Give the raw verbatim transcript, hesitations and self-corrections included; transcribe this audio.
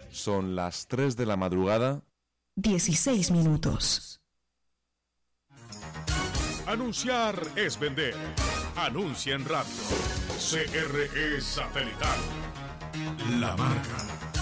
Son las tres de la madrugada. dieciséis minutos. Anunciar es vender. Anuncia en radio. C R E Satelital. La marca.